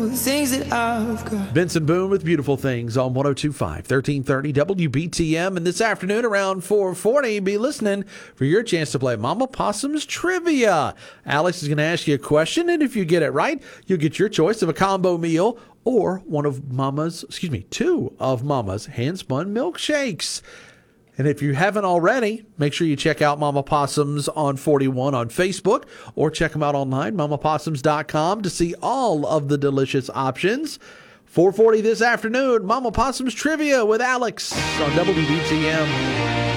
beautiful things that I've got. Benson Boone with Beautiful Things on 102.5, 1330 WBTM. And this afternoon around 4:40, be listening for your chance to play Mama Possum's Trivia. Alex is going to ask you a question, and if you get it right, you'll get your choice of a combo meal or two of Mama's hand-spun milkshakes. And if you haven't already, make sure you check out Mama Possums on 41 on Facebook or check them out online, mamapossums.com, to see all of the delicious options. 4:40 this afternoon, Mama Possums Trivia with Alex on WBTM.